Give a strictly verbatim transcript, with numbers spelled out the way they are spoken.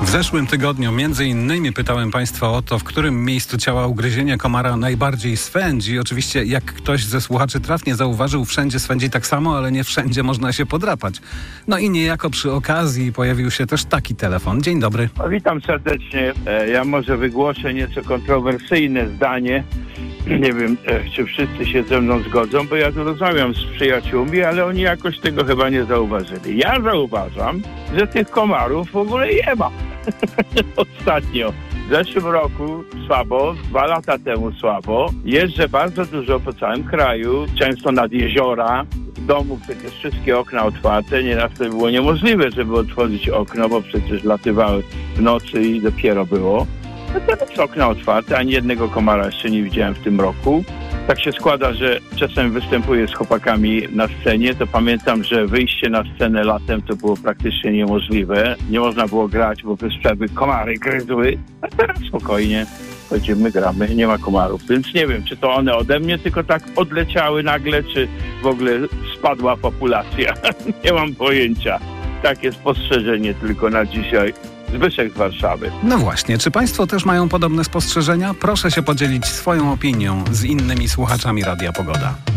W zeszłym tygodniu między innymi pytałem Państwa o to, w którym miejscu ciała ugryzienie komara najbardziej swędzi. Oczywiście, jak ktoś ze słuchaczy trafnie zauważył, wszędzie swędzi tak samo, ale nie wszędzie można się podrapać. No i niejako przy okazji pojawił się też taki telefon. Dzień dobry. O, witam serdecznie. E, ja może wygłoszę nieco kontrowersyjne zdanie. Nie wiem, e, czy wszyscy się ze mną zgodzą, bo ja tu rozmawiam z przyjaciółmi, ale oni jakoś tego chyba nie zauważyli. Ja zauważam, że tych komarów w ogóle nie ma. Ostatnio. W zeszłym roku słabo, dwa lata temu słabo. Jeżdżę bardzo dużo po całym kraju, często nad jeziora. W domu przecież wszystkie okna otwarte. Nieraz to było niemożliwe, żeby otworzyć okno, bo przecież latywały w nocy i dopiero było. No teraz okna otwarte, ani jednego komara jeszcze nie widziałem w tym roku. Tak się składa, że czasem występuję z chłopakami na scenie, to pamiętam, że wyjście na scenę latem to było praktycznie niemożliwe. Nie można było grać, bo bez przerwy komary gryzły. A teraz spokojnie chodzimy, gramy, nie ma komarów. Więc nie wiem, czy to one ode mnie tylko tak odleciały nagle, czy w ogóle spadła populacja. Nie mam pojęcia. Takie spostrzeżenie tylko na dzisiaj. Zbyszek z Warszawy. No właśnie, czy Państwo też mają podobne spostrzeżenia? Proszę się podzielić swoją opinią z innymi słuchaczami Radia Pogoda.